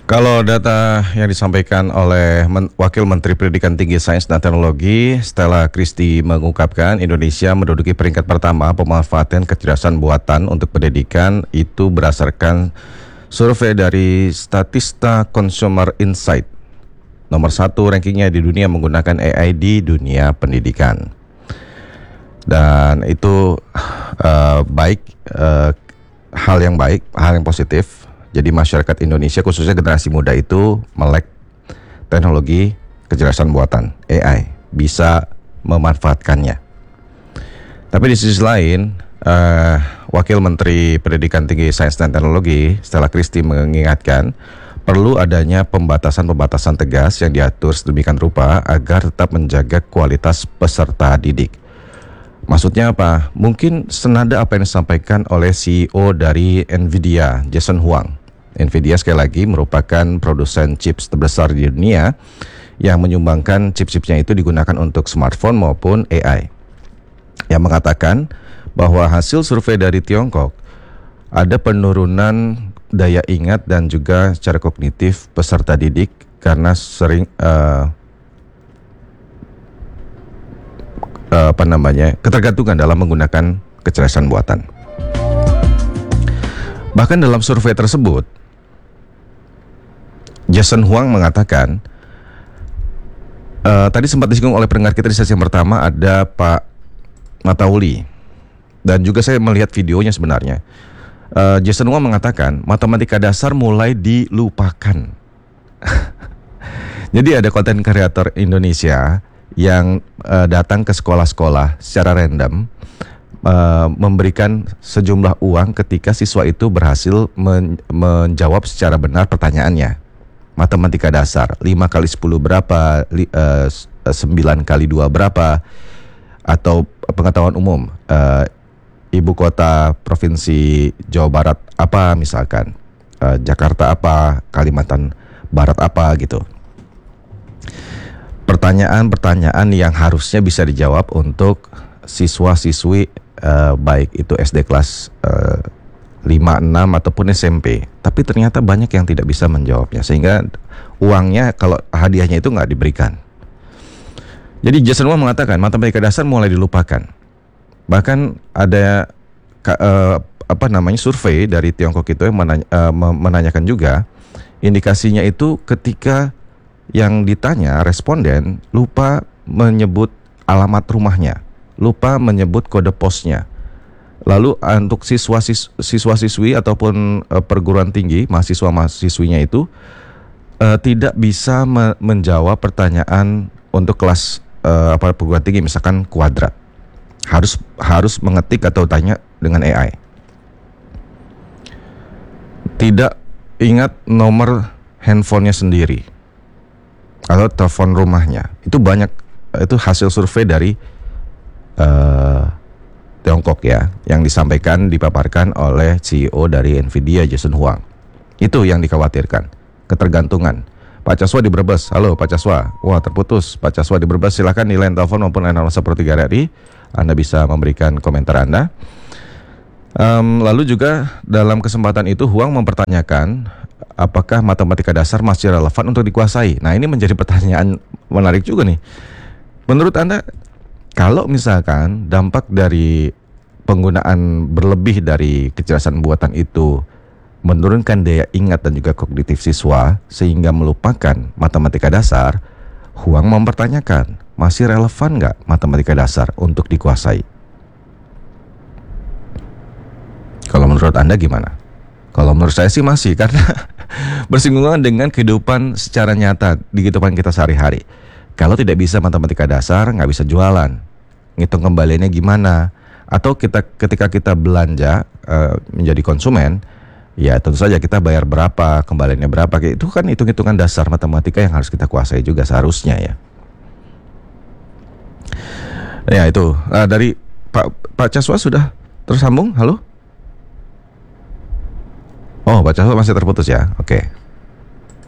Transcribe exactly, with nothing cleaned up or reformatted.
Kalau data yang disampaikan oleh Men- Wakil Menteri Pendidikan Tinggi Sains dan Teknologi Stella Christy mengungkapkan Indonesia menduduki peringkat pertama pemanfaatan kecerdasan buatan untuk pendidikan itu berdasarkan survei dari Statista Consumer Insight. Nomor satu rankingnya di dunia menggunakan A I di dunia pendidikan. Dan itu uh, baik, uh, hal yang baik, hal yang positif. Jadi masyarakat Indonesia khususnya generasi muda itu melek teknologi kecerdasan buatan A I, bisa memanfaatkannya. Tapi di sisi lain, uh, Wakil Menteri Pendidikan Tinggi Sains dan Teknologi Stella Christy mengingatkan perlu adanya pembatasan-pembatasan tegas yang diatur sedemikian rupa agar tetap menjaga kualitas peserta didik. Maksudnya apa? Mungkin senada apa yang disampaikan oleh C E O dari Nvidia, Jensen Huang. Nvidia sekali lagi merupakan produsen chips terbesar di dunia yang menyumbangkan chip-chipsnya itu digunakan untuk smartphone maupun A I. Yang mengatakan bahwa hasil survei dari Tiongkok ada penurunan daya ingat dan juga secara kognitif peserta didik karena sering uh, uh, apa namanya ketergantungan dalam menggunakan kecerdasan buatan. Bahkan dalam survei tersebut, Jensen Huang mengatakan, uh, tadi sempat disinggung oleh pendengar kita di sesi yang pertama ada Pak Matauli, dan juga saya melihat videonya sebenarnya. Uh, Jensen Huang mengatakan matematika dasar mulai dilupakan. Jadi ada konten kreator Indonesia yang uh, datang ke sekolah-sekolah secara random, uh, memberikan sejumlah uang ketika siswa itu berhasil men- menjawab secara benar pertanyaannya. Matematika dasar, lima kali sepuluh berapa, li, uh, sembilan kali dua berapa, atau pengetahuan umum, uh, ibu kota provinsi Jawa Barat apa misalkan, uh, Jakarta apa, Kalimantan Barat apa gitu. Pertanyaan-pertanyaan yang harusnya bisa dijawab untuk siswa-siswi uh, baik itu S D kelas uh, lima, enam ataupun S M P. Tapi ternyata banyak yang tidak bisa menjawabnya, sehingga uangnya kalau hadiahnya itu nggak diberikan. Jadi Jensen Huang mengatakan matematika dasar mulai dilupakan. Bahkan ada uh, apa namanya survei dari Tiongkok itu yang menanya, uh, menanyakan juga indikasinya itu ketika yang ditanya responden lupa menyebut alamat rumahnya, lupa menyebut kode posnya. Lalu untuk siswa-siswi ataupun uh, perguruan tinggi, mahasiswa-mahasiswinya itu uh, tidak bisa me- menjawab pertanyaan untuk kelas uh, apa perguruan tinggi, misalkan kuadrat. Harus harus mengetik atau tanya dengan A I. Tidak ingat nomor handphonenya sendiri atau telepon rumahnya. Itu banyak, itu hasil survei dari uh, Tiongkok ya, yang disampaikan, dipaparkan oleh C E O dari Nvidia, Jensen Huang. Itu yang dikhawatirkan, ketergantungan. Pak Caswa di Brebes, halo Pak Caswa. Wah terputus, Pak Caswa di Brebes, silakan di line telepon maupun line nol satu tiga R I, Anda bisa memberikan komentar Anda. Um, lalu juga dalam kesempatan itu Huang mempertanyakan apakah matematika dasar masih relevan untuk dikuasai. Nah ini menjadi pertanyaan menarik juga nih. Menurut Anda, kalau misalkan dampak dari penggunaan berlebih dari kecerdasan buatan itu menurunkan daya ingat dan juga kognitif siswa sehingga melupakan matematika dasar, Huang mempertanyakan masih relevan nggak matematika dasar untuk dikuasai? Kalau menurut Anda gimana? Kalau menurut saya sih masih, karena bersinggungan dengan kehidupan secara nyata di kehidupan kita sehari-hari. Kalau tidak bisa matematika dasar, nggak bisa jualan. Ngitung kembaliannya gimana? Atau kita ketika kita belanja uh, menjadi konsumen, ya tentu saja kita bayar berapa, kembaliannya berapa. Itu kan hitung-hitungan dasar matematika yang harus kita kuasai juga seharusnya ya. Ya itu uh, dari Pak Pak Caswa sudah tersambung. Halo? Oh, Pak Caswa masih terputus ya. Oke.